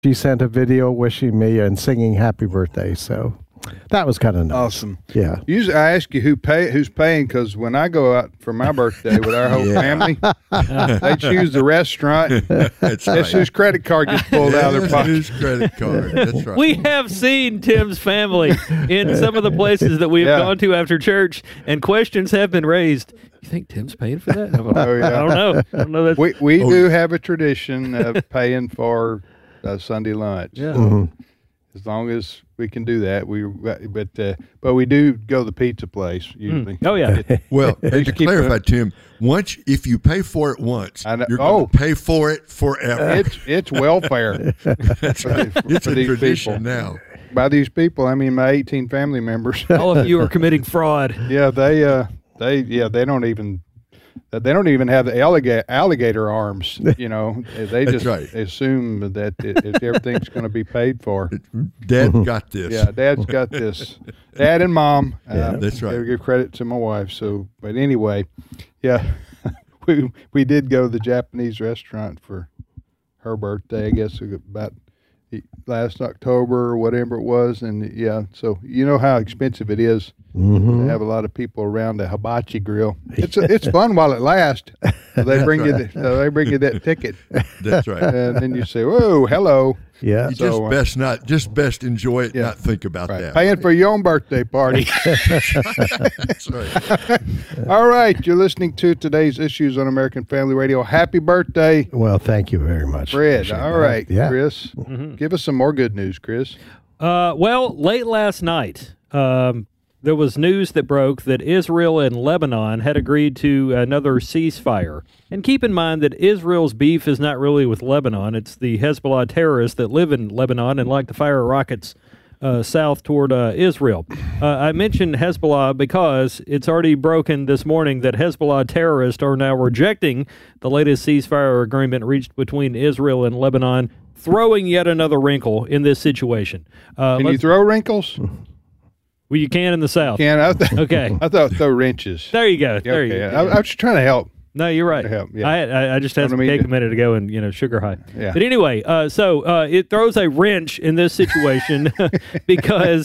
she sent a video wishing me and singing happy birthday. So that was kind of nice. Awesome. Yeah. Usually I ask you who's paying, because when I go out for my birthday with our whole family, they choose the restaurant. That's right. Whose credit card gets pulled out of their pocket. Whose credit card. That's right. We have seen Tim's family in some of the places that we've gone to after church, and questions have been raised. You think Tim's paying for that? Oh, yeah. I don't know. I don't know that. We do have a tradition of paying for Sunday lunch. Yeah. Mm-hmm. As long as we can do that, but we do go to the pizza place usually. Oh yeah. Well, and to keep clarify, Tim, if you pay for it once, you're going to pay for it forever. It's welfare. That's right. It's a these tradition people. now. By these people, I mean my 18 family members. All of you are committing fraud. Yeah, they don't even have the alligator arms. You know, they That's just right. assume that everything's going to be paid for. Dad got this. Yeah, Dad's got this. Dad and Mom. That's right. They give credit to my wife. So, but anyway, yeah, we did go to the Japanese restaurant for her birthday. I guess about last October or whatever it was, and so you know how expensive it is. Mm-hmm. They have a lot of people around the hibachi grill. It's fun while it lasts. They bring you that ticket. That's right. And then you say, "Whoa, hello." Yeah. You just best enjoy it, not think about that. Paying for your own birthday party. That's right. All right, you're listening to today's Issues on American Family Radio. Happy birthday, Well, thank you very much. Fred. Appreciate All that. right, Yeah. Chris, give us some more good news, Chris. Well, late last night, there was news that broke that Israel and Lebanon had agreed to another ceasefire. And keep in mind that Israel's beef is not really with Lebanon. It's the Hezbollah terrorists that live in Lebanon and like to fire rockets south toward Israel. I mentioned Hezbollah because it's already broken this morning that Hezbollah terrorists are now rejecting the latest ceasefire agreement reached between Israel and Lebanon, throwing yet another wrinkle in this situation. Can you throw wrinkles? Well, you can in the South. Okay. I thought throw wrenches. There you go. There you go. I was just trying to help. No, you're right. Help, yeah. I just had some cake a minute ago and, sugar high. Yeah. But anyway, so it throws a wrench in this situation because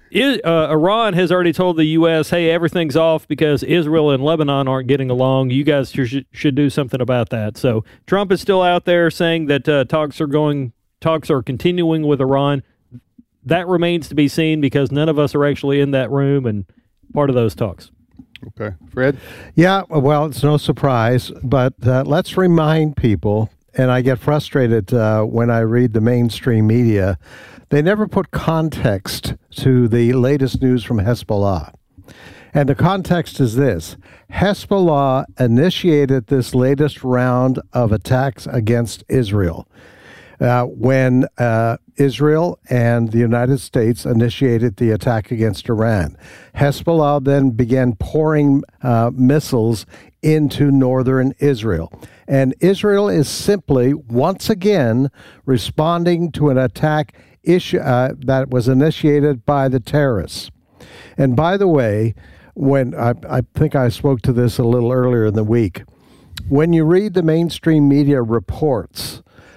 Iran has already told the U.S., hey, everything's off because Israel and Lebanon aren't getting along. You guys should do something about that. So Trump is still out there saying that talks are continuing with Iran. That remains to be seen because none of us are actually in that room and part of those talks. Okay. Fred? Yeah, well, it's no surprise, but let's remind people, and I get frustrated when I read the mainstream media, they never put context to the latest news from Hezbollah. And the context is this: Hezbollah initiated this latest round of attacks against Israel. When Israel and the United States initiated the attack against Iran. Hezbollah then began pouring missiles into northern Israel. And Israel is simply, once again, responding to an attack that was initiated by the terrorists. And by the way, when I think I spoke to this a little earlier in the week, when you read the mainstream media reports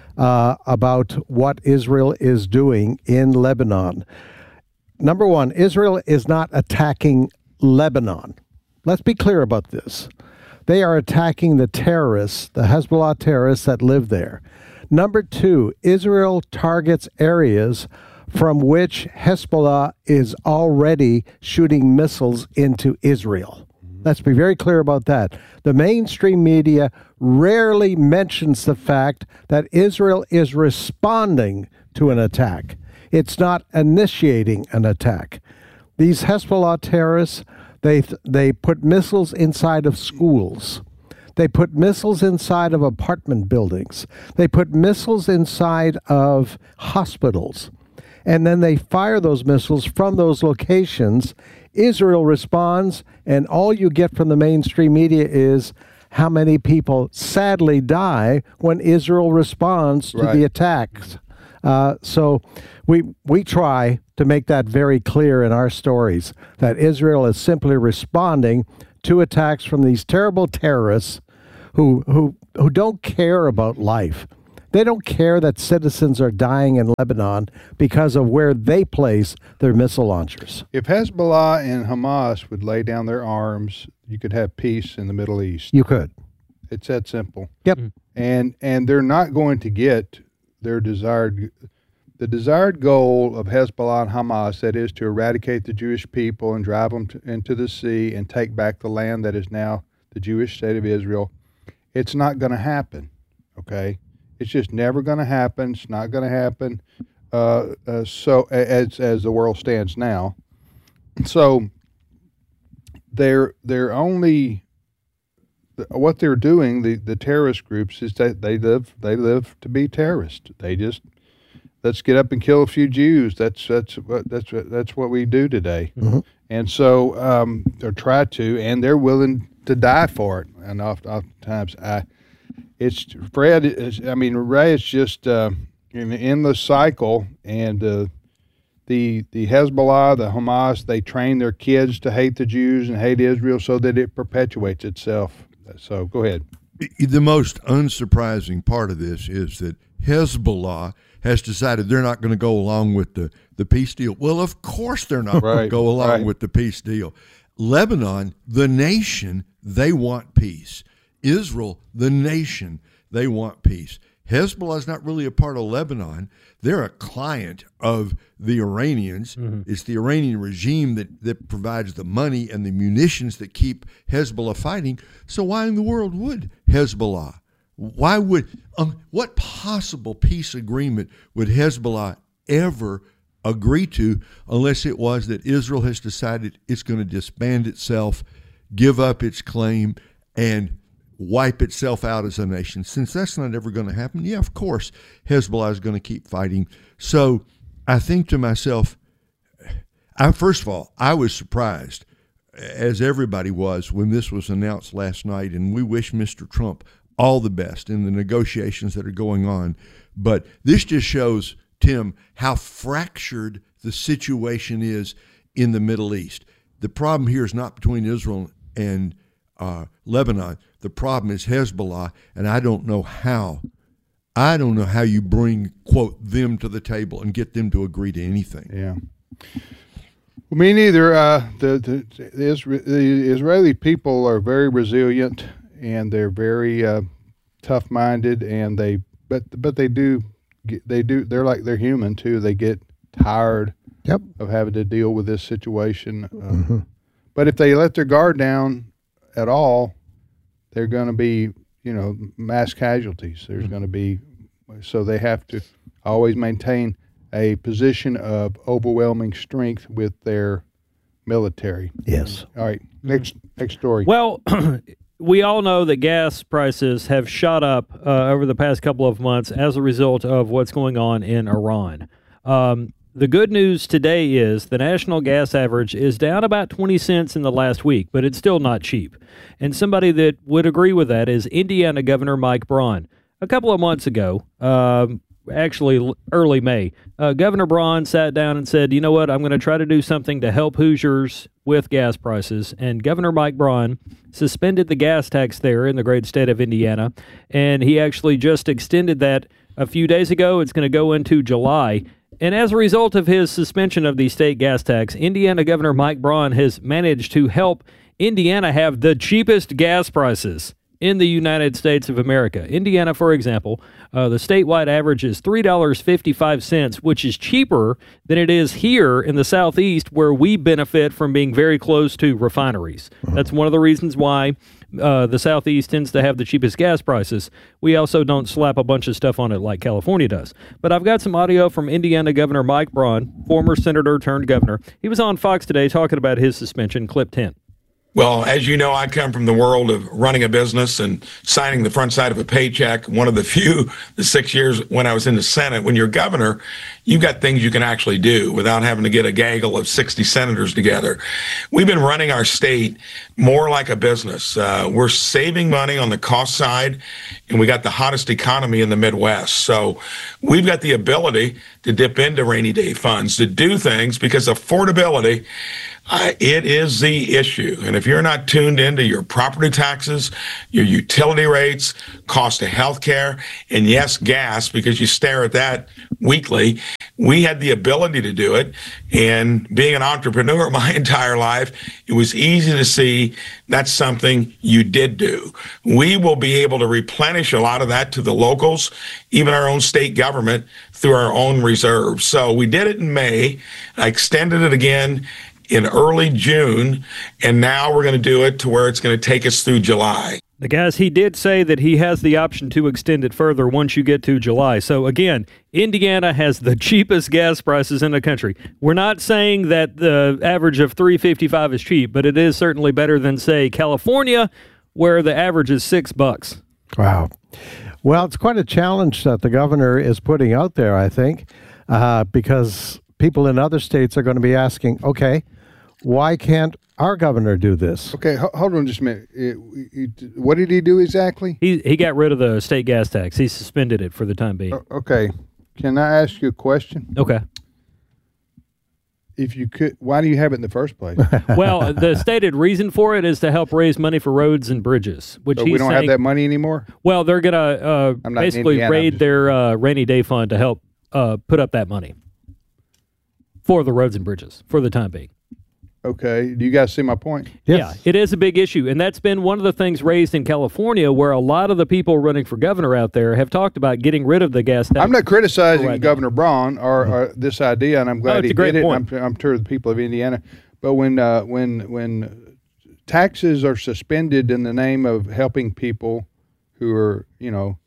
about what Israel is doing in Lebanon. Number one, Israel is not attacking Lebanon. Let's be clear about this. They are attacking the terrorists, the Hezbollah terrorists that live there. Number two, Israel targets areas from which Hezbollah is already shooting missiles into Israel. Let's be very clear about that. The mainstream media rarely mentions the fact that Israel is responding to an attack. It's not initiating an attack. These Hezbollah terrorists, they put missiles inside of schools. They put missiles inside of apartment buildings. They put missiles inside of hospitals. And then they fire those missiles from those locations. Israel responds, and all you get from the mainstream media is how many people sadly die when Israel responds to the attacks. So we try to make that very clear in our stories, that Israel is simply responding to attacks from these terrible terrorists who don't care about life. They don't care that citizens are dying in Lebanon because of where they place their missile launchers. If Hezbollah and Hamas would lay down their arms, you could have peace in the Middle East. You could. It's that simple. Yep. And they're not going to get the desired goal of Hezbollah and Hamas, that is to eradicate the Jewish people and drive them into the sea and take back the land that is now the Jewish state of Israel. It's not going to happen, okay? It's just never going to happen. It's not going to happen. So as the world stands now, so they're only what they're doing. The terrorist groups is that they live to be terrorists. They just let's get up and kill a few Jews. That's what we do today. Mm-hmm. And so they try to, and they're willing to die for it. And oftentimes, Ray is just an endless cycle. And the Hezbollah, the Hamas, they train their kids to hate the Jews and hate Israel so that it perpetuates itself. So go ahead. The most unsurprising part of this is that Hezbollah has decided they're not going to go along with the peace deal. Well, of course they're not going to go along with the peace deal. Lebanon, the nation, they want peace. Israel, the nation, they want peace. Hezbollah is not really a part of Lebanon. They're a client of the Iranians. Mm-hmm. It's the Iranian regime that provides the money and the munitions that keep Hezbollah fighting. So why in the world would Hezbollah? Why would what possible peace agreement would Hezbollah ever agree to unless it was that Israel has decided it's going to disband itself, give up its claim, and wipe itself out as a nation? Since that's not ever going to happen, yeah, of course, Hezbollah is going to keep fighting. So I think to myself, first of all, I was surprised, as everybody was, when this was announced last night, and we wish Mr. Trump all the best in the negotiations that are going on. But this just shows, Tim, how fractured the situation is in the Middle East. The problem here is not between Israel and Lebanon. The problem is Hezbollah, and I don't know how you bring, quote, them to the table and get them to agree to anything. Yeah. Well, me neither. The Israeli people are very resilient, and they're very tough-minded, and they're human too. They get tired of having to deal with this situation. But if they let their guard down at all, they're going to be, mass casualties. There's going to be, so they have to always maintain a position of overwhelming strength with their military. Yes. All right. Next story. Well, we all know that gas prices have shot up over the past couple of months as a result of what's going on in Iran. The good news today is the national gas average is down about 20 cents in the last week, but it's still not cheap. And somebody that would agree with that is Indiana Governor Mike Braun. A couple of months ago, actually early May, Governor Braun sat down and said, you know what, I'm going to try to do something to help Hoosiers with gas prices. And Governor Mike Braun suspended the gas tax there in the great state of Indiana. And he actually just extended that a few days ago. It's going to go into July. And as a result of his suspension of the state gas tax, Indiana Governor Mike Braun has managed to help Indiana have the cheapest gas prices in the United States of America. Indiana, for example, the statewide average is $3.55, which is cheaper than it is here in the Southeast, where we benefit from being very close to refineries. That's one of the reasons why the Southeast tends to have the cheapest gas prices. We also don't slap a bunch of stuff on it like California does. But I've got some audio from Indiana Governor Mike Braun, former senator turned governor. He was on Fox Today talking about his suspension. Clip 10. Well, as you know, I come from the world of running a business and signing the front side of a paycheck. One of the few, the 6 years when I was in the Senate, when you're governor, you've got things you can actually do without having to get a gaggle of 60 senators together. We've been running our state more like a business. We're saving money on the cost side, and we got the hottest economy in the Midwest. So we've got the ability to dip into rainy day funds, to do things, because affordability, It is the issue. And if you're not tuned into your property taxes, your utility rates, cost of health care, and yes, gas, because you stare at that weekly, we had the ability to do it. And being an entrepreneur my entire life, it was easy to see that's something you did do. We will be able to replenish a lot of that to the locals, even our own state government, through our own reserves. So we did it in May. I extended it again in early June, and now we're going to do it to where it's going to take us through July. The guys, he did say that he has the option to extend it further once you get to July. So again, Indiana has the cheapest gas prices in the country. We're not saying that the average of $3.55 is cheap, but it is certainly better than, say, California, where the average is $6. Wow. Well, it's quite a challenge that the governor is putting out there, I think, because people in other states are going to be asking, okay, why can't our governor do this? Okay, hold on just a minute. What did he do exactly? He got rid of the state gas tax. He suspended it for the time being. Okay. Can I ask you a question? Okay. If you could, why do you have it in the first place? Well, the stated reason for it is to help raise money for roads and bridges, which So we don't have that money anymore? Well, they're going to basically raid their rainy day fund to help put up that money for the roads and bridges for the time being. Okay. Do you guys see my point? Yes. Yeah, it is a big issue. And that's been one of the things raised in California, where a lot of the people running for governor out there have talked about getting rid of the gas tax. I'm not criticizing Governor Braun or this idea, and I'm glad he did it. I'm sure the people of Indiana. But when taxes are suspended in the name of helping people who are, who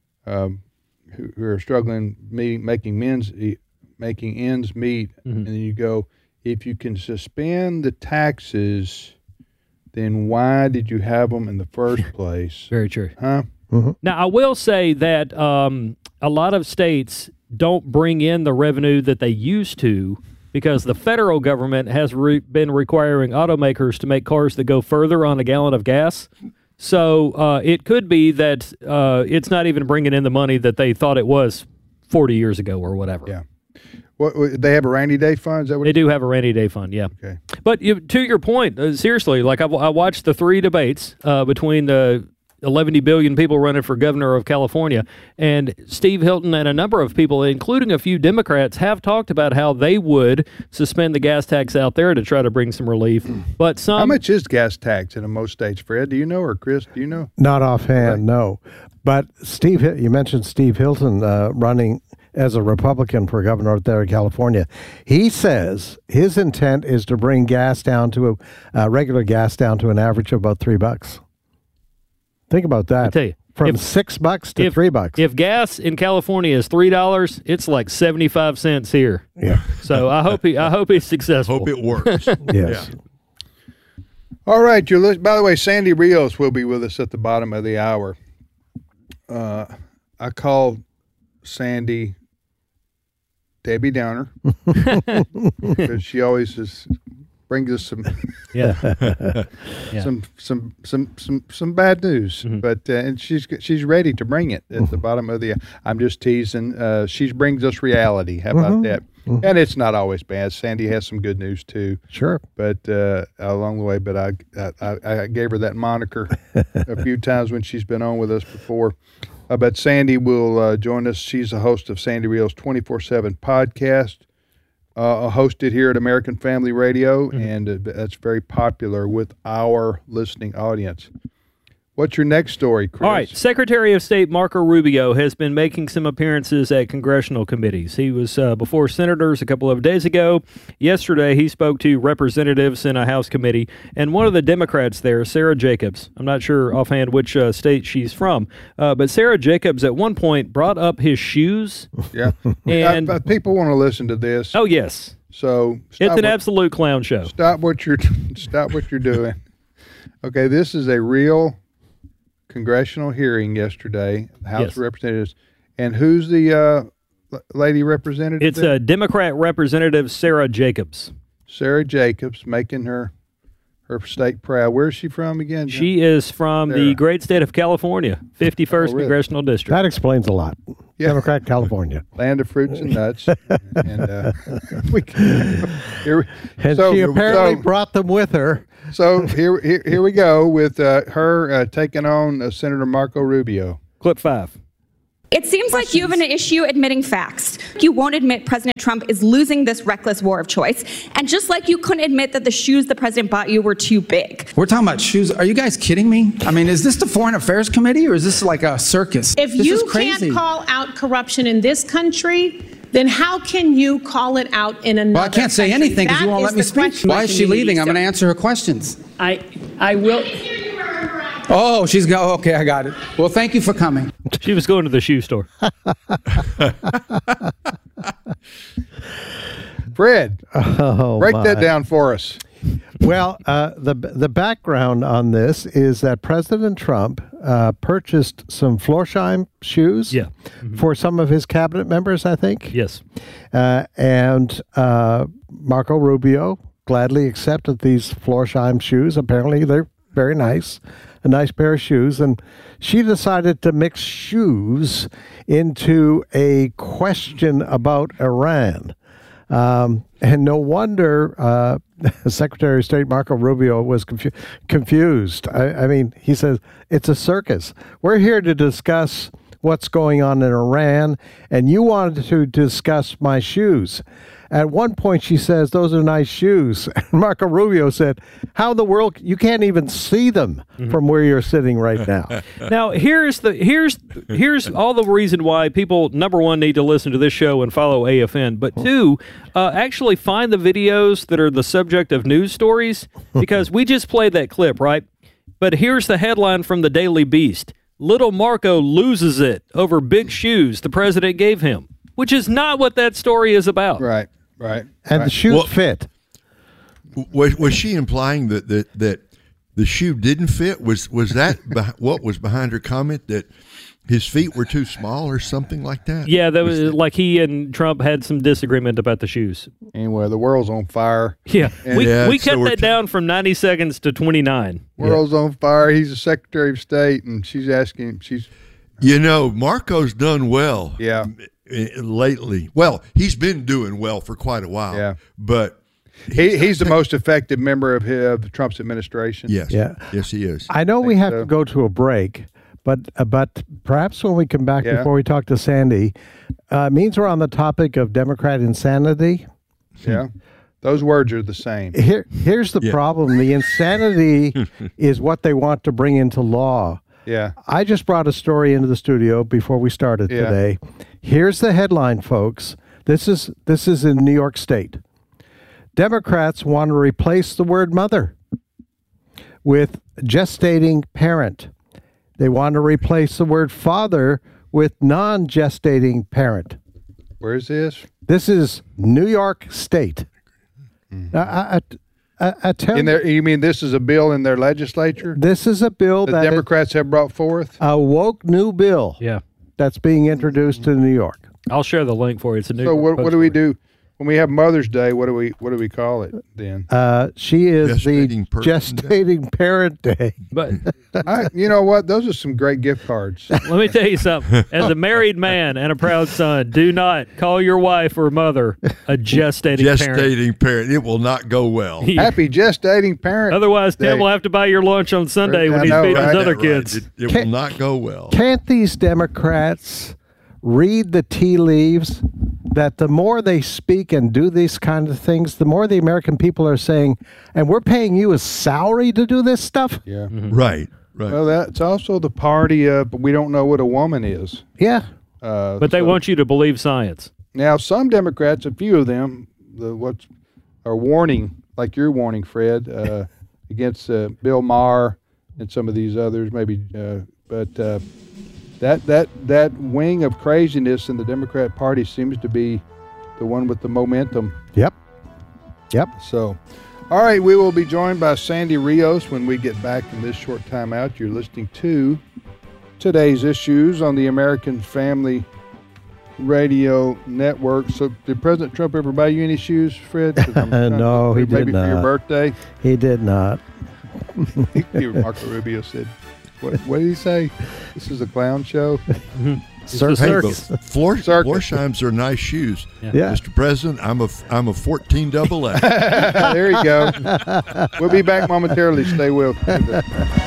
are struggling, making ends meet, and then you go, if you can suspend the taxes, then why did you have them in the first place? Very true. Huh? Mm-hmm. Now, I will say that a lot of states don't bring in the revenue that they used to because the federal government has been requiring automakers to make cars that go further on a gallon of gas. So it could be that it's not even bringing in the money that they thought it was 40 years ago or whatever. Yeah. What, they have a rainy day fund? Is that what they do have a rainy day fund, yeah. Okay. But to your point, seriously, like I watched the 3 debates between the 11 billion people running for governor of California, and Steve Hilton and a number of people, including a few Democrats, have talked about how they would suspend the gas tax out there to try to bring some relief. But some. How much is gas tax in most states, Fred? Do you know, or Chris? Do you know? Not offhand, no. But Steve, you mentioned Steve Hilton running as a Republican for governor there in California. He says his intent is to bring gas down to regular gas down to an average of about $3. Think about that. I tell you, from $6 to $3. If gas in California is $3, it's like 75 cents here. Yeah. So I hope he's successful. Hope it works. Yes. Yeah. All right, by the way, Sandy Rios will be with us at the bottom of the hour. I called Sandy Debbie Downer because she always brings us some some bad news, but and she's ready to bring it at the bottom of the. I'm just teasing. She brings us reality. How about that? And it's not always bad. Sandy has some good news too. Sure. But along the way, but I gave her that moniker a few times when she's been on with us before. But Sandy will join us. She's the host of Sandy Rios 24/7 podcast, hosted here at American Family Radio, and that's very popular with our listening audience. What's your next story, Chris? All right. Secretary of State Marco Rubio has been making some appearances at congressional committees. He was before senators a couple of days ago. Yesterday, he spoke to representatives in a House committee, and one of the Democrats there, Sarah Jacobs, I'm not sure offhand which state she's from, but Sarah Jacobs at one point brought up his shoes. Yeah. And people want to listen to this. Oh, yes. So it's an absolute clown show. Stop what you're doing. Okay, this is a real congressional hearing yesterday, the House of Representatives. And who's the lady representative? It's a Democrat Representative Sarah Jacobs. Sarah Jacobs making her state proud. Where's she from again? She is from the great state of California, 51st Congressional District. That explains a lot. Democrat, California. Land of fruits and nuts. And she apparently brought them with her. So here we go with her taking on Senator Marco Rubio. Clip 5. It seems like you have an issue admitting facts. You won't admit President Trump is losing this reckless war of choice. And just like you couldn't admit that the shoes the president bought you were too big. We're talking about shoes. Are you guys kidding me? I mean, is this the Foreign Affairs Committee or is this like a circus? If you can't call out corruption in this country, then how can you call it out in another Well, I can't say country? anything because you won't let me speak. Why is she leaving? I'm going to answer her questions. I will. Oh, she's going. Okay, I got it. Well, thank you for coming. She was going to the shoe store. Fred, break that down for us. Well, the background on this is that President Trump purchased some Florsheim shoes for some of his cabinet members, I think. Yes. And Marco Rubio gladly accepted these Florsheim shoes. Apparently, they're very nice, a nice pair of shoes. And she decided to mix shoes into a question about Iran. And no wonder Secretary of State Marco Rubio was confused. I mean, he says, it's a circus. We're here to discuss what's going on in Iran, and you wanted to discuss my shoes. At one point, she says, those are nice shoes. And Marco Rubio said, how in the world, you can't even see them from where you're sitting right now. Now, here's all the reason why people, number one, need to listen to this show and follow AFN, but two, actually find the videos that are the subject of news stories, because we just played that clip, right? But here's the headline from the Daily Beast. Little Marco loses it over big shoes the president gave him, which is not what that story is about. Right. And the shoes fit. Was she implying that the shoe didn't fit? Was that what was behind her comment, that his feet were too small or something like that? Yeah, that was like he and Trump had some disagreement about the shoes. Anyway, the world's on fire. Yeah, we cut that down from 90 seconds to 29. World's on fire. He's the Secretary of State, and she's asking. Marco's done well. Yeah. Lately. Well, he's been doing well for quite a while. Yeah. But he's the most effective member of Trump's administration. Yes. Yeah. Yes, he is. I know we have to go to a break, but perhaps when we come back before we talk to Sandy, means we're on the topic of Democrat insanity. Yeah. Those words are the same. Here's the problem. The insanity is what they want to bring into law. Yeah. I just brought a story into the studio before we started today. Here's the headline, folks. This is in New York State. Democrats want to replace the word mother with gestating parent. They want to replace the word father with non-gestating parent. Where is this? This is New York State. You mean this is a bill in their legislature? This is a bill that Democrats have brought forth? A woke new bill. Yeah. That's being introduced to New York. I'll share the link for you. It's a new. So what do we do when we have Mother's Day? What do we call it then? She is Gestating Gestating Parent Day. But you know what? Those are some great gift cards. let me tell you something. As a married man and a proud son, do not call your wife or mother a gestating parent. It will not go well. Happy gestating parent. Otherwise, Day. Tim will have to buy your lunch on Sunday when he's feeding his other kids. It will not go well. Can't these Democrats read the tea leaves that the more they speak and do these kind of things, the more the American people are saying, and we're paying you a salary to do this stuff? Yeah. Mm-hmm. Right. Well, that's also the party of we don't know what a woman is. Yeah. But they want you to believe science. Now, some Democrats, a few of them, are warning, like you're warning, Fred, against Bill Maher and some of these others, maybe. But that wing of craziness in the Democrat Party seems to be the one with the momentum. Yep. So, all right, we will be joined by Sandy Rios when we get back in this short time out. You're listening to Today's Issues on the American Family Radio Network. So, did President Trump ever buy you any shoes, Fred? No, he did not. Maybe for your birthday? He did not. Marco Rubio said, what did he say? This is a clown show? circus. Florsheims are nice shoes. Yeah. Mr. President, I'm a 14 AA. There you go. We'll be back momentarily. Stay with us.